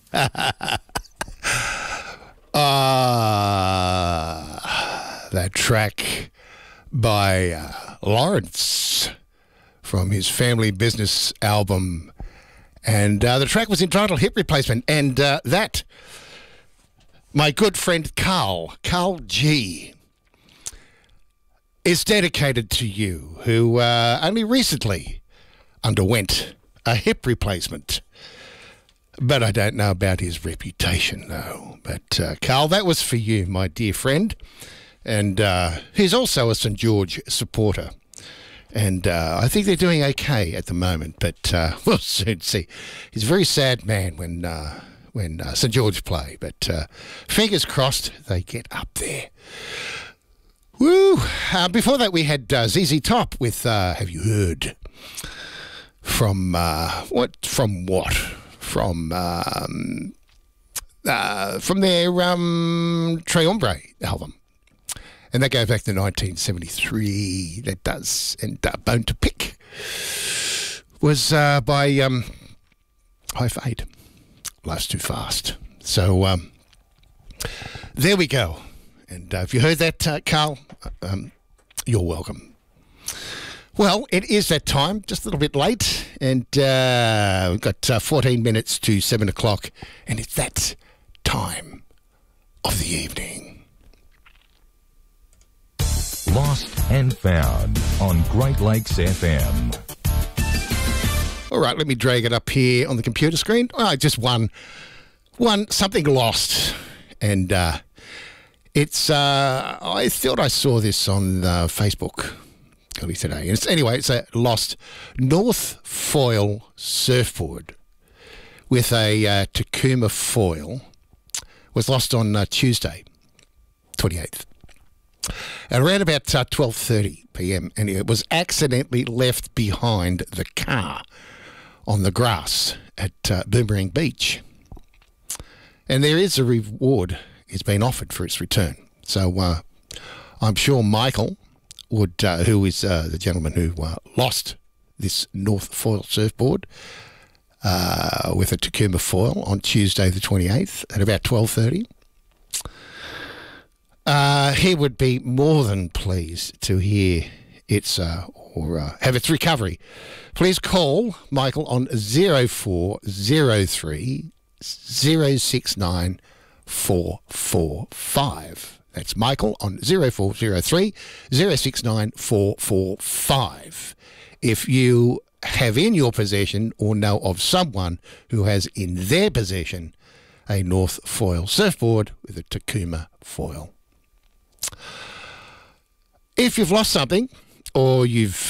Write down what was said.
That track by Lawrence from his Family Business album. And the track was entitled Hip Replacement. And that, my good friend Carl G, is dedicated to you, who only recently underwent a hip replacement. But I don't know about his reputation, though. But, Carl, that was for you, my dear friend. And he's also a St. George supporter. And I think they're doing okay at the moment. But we'll soon see. He's a very sad man when St. George play. But fingers crossed they get up there. Woo! Before that, we had ZZ Top with Have You Heard? From what? From their Tres Hombre album. And that goes back to 1973. That does. And Bone to Pick was by High Fade. Life's Too Fast. So there we go. And if you heard that, Carl, you're welcome. Well, it is that time, just a little bit late, and we've got 14 minutes to 7 o'clock, and it's that time of the evening. Lost and Found on Great Lakes FM. All right, let me drag it up here on the computer screen. Just one something lost, and it's. I thought I saw this on Facebook early today. And it's a lost North Foil surfboard with a Takuma foil. Was lost on Tuesday, 28th. At around about 12:30 p.m. and it was accidentally left behind the car on the grass at Boomerang Beach. And there is a reward has been offered for its return. So I'm sure Michael would, who is the gentleman who lost this North Foil surfboard with a Takuma foil on Tuesday the 28th at about 12:30. He would be more than pleased to hear its or have its recovery. Please call Michael on 0403 069 445. That's Michael on 0403 069 445. If you have in your possession or know of someone who has in their possession a North Foil surfboard with a Takuma foil. If you've lost something or you've